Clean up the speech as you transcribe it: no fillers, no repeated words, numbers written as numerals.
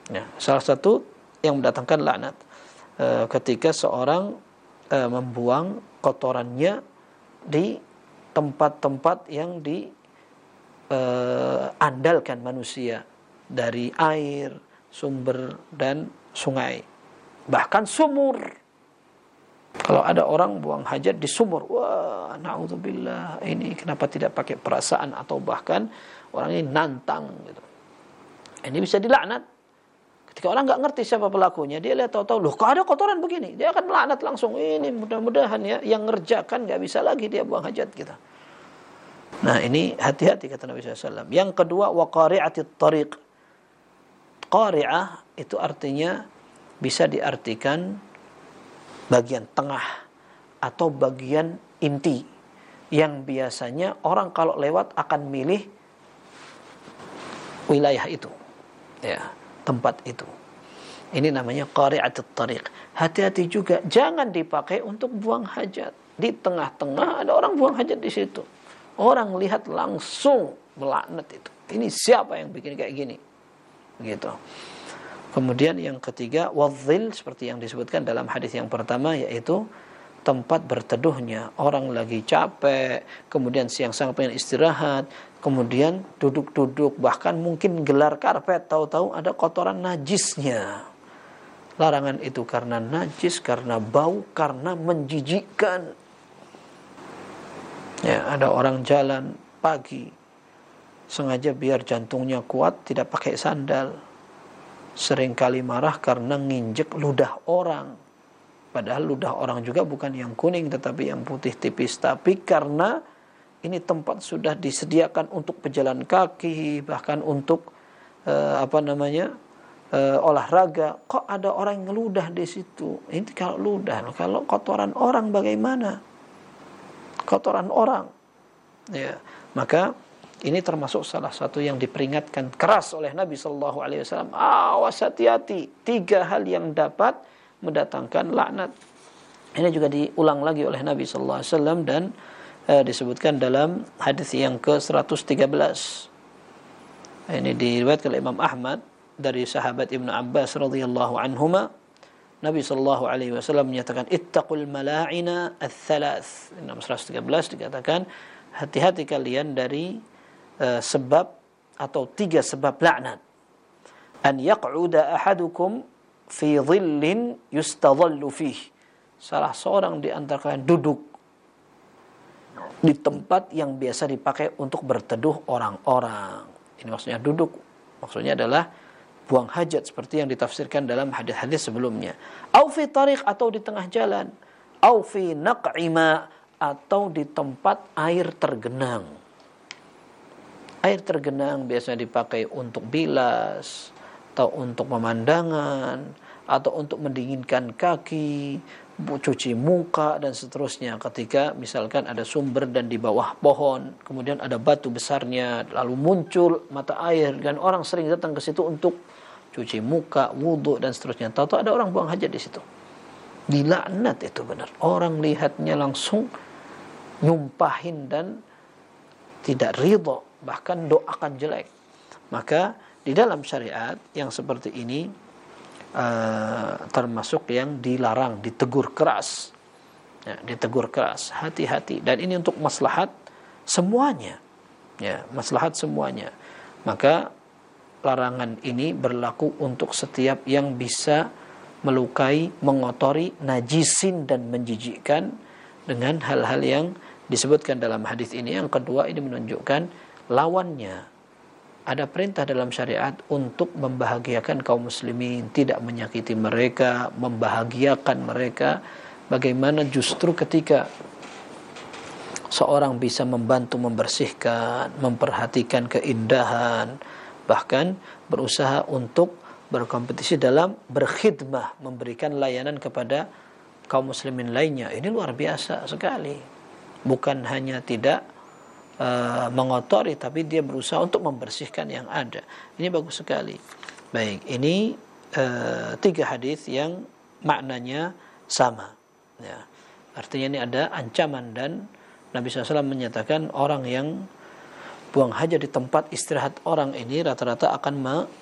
Ya, salah satu yang mendatangkan laknat ketika seorang membuang kotorannya di tempat-tempat yang diandalkan manusia, dari air, sumber dan sungai, bahkan sumur. Kalau ada orang buang hajat di sumur, wah, naudzubillah, ini kenapa tidak pakai perasaan, atau bahkan orang ini nantang gitu. Ini bisa dilaknat. Ketika orang nggak ngerti siapa pelakunya, dia lihat tahu-tahu, loh kok ada kotoran begini, dia akan melaknat langsung. Ini mudah-mudahan ya yang ngerjakan nggak bisa lagi dia buang hajat gitu. Nah ini hati-hati kata Nabi SAW. Yang kedua, wa qari'atit tariq. Qari'ah itu artinya bisa diartikan bagian tengah atau bagian inti, yang biasanya orang kalau lewat akan milih wilayah itu, ya, tempat itu. Ini namanya qari'atut tariq. Hati-hati juga, jangan dipakai untuk buang hajat. Di tengah-tengah ada orang buang hajat di situ. Orang lihat langsung melaknat itu. Ini siapa yang bikin kayak gini? Begitu. Kemudian yang ketiga, wadhil, seperti yang disebutkan dalam hadis yang pertama, yaitu tempat berteduhnya. Orang lagi capek, kemudian siang-siang pengen istirahat, kemudian duduk-duduk, bahkan mungkin gelar karpet, tahu-tahu ada kotoran najisnya. Larangan itu karena najis, karena bau, karena menjijikkan. Ya, ada orang jalan pagi, sengaja biar jantungnya kuat, tidak pakai sandal. Seringkali marah karena nginjek ludah orang. Padahal ludah orang juga bukan yang kuning, tetapi yang putih tipis. Tapi karena ini tempat sudah disediakan untuk pejalan kaki, bahkan untuk olahraga, kok ada orang yang ngeludah di situ. Ini kalau ludah, kalau kotoran orang bagaimana? Kotoran orang, ya, maka ini termasuk salah satu yang diperingatkan keras oleh Nabi Sallallahu Alaihi Wasallam. Awas, hati-hati, 3 hal yang dapat mendatangkan laknat. Ini juga diulang lagi oleh Nabi Sallallahu Alaihi Wasallam dan disebutkan dalam hadis yang ke-113. Ini diriwayatkan oleh Imam Ahmad dari sahabat Ibnu Abbas radhiyallahu anhuma. Nabi sallallahu alaihi wasallam menyatakan, ittaqul mala'ina ats-tsalaats. Dalam 113 dikatakan, hati-hati kalian dari sebab atau 3 sebab laknat. An yaq'uda ahadukum fi dhillin yustadhallu fih. Salah seorang di antara kalian duduk di tempat yang biasa dipakai untuk berteduh orang-orang. Ini maksudnya duduk, maksudnya adalah buang hajat seperti yang ditafsirkan dalam hadis-hadis sebelumnya. Au fi tariq, atau di tengah jalan. Au fi naq'ima, atau di tempat air tergenang. Air tergenang biasanya dipakai untuk bilas, atau untuk pemandangan, atau untuk mendinginkan kaki, cuci muka dan seterusnya. Ketika misalkan ada sumber dan di bawah pohon, kemudian ada batu besarnya, lalu muncul mata air dan orang sering datang ke situ untuk cuci muka, wudhu dan seterusnya. Tahu-tahu ada orang buang hajat di situ. Dilaknat itu benar. Orang lihatnya langsung nyumpahin dan tidak ridho, bahkan doakan jelek. Maka di dalam syariat yang seperti ini termasuk yang dilarang, ditegur keras. Ya, ditegur keras, hati-hati. Dan ini untuk maslahat semuanya. Ya, maslahat semuanya. Maka larangan ini berlaku untuk setiap yang bisa melukai, mengotori, najisin dan menjijikkan dengan hal-hal yang disebutkan dalam hadis ini. Yang kedua, ini menunjukkan lawannya. Ada perintah dalam syariat untuk membahagiakan kaum muslimin, tidak menyakiti mereka, membahagiakan mereka. Bagaimana justru ketika seorang bisa membantu membersihkan, memperhatikan keindahan, bahkan berusaha untuk berkompetisi dalam berkhidmah, memberikan layanan kepada kaum muslimin lainnya. Ini luar biasa sekali. Bukan hanya tidak mengotori, tapi dia berusaha untuk membersihkan yang ada. Ini bagus sekali. Baik, ini 3 hadis yang maknanya sama. Ya. Artinya ini ada ancaman, dan Nabi SAW menyatakan orang yang buang hajat di tempat istirahat orang ini rata-rata akan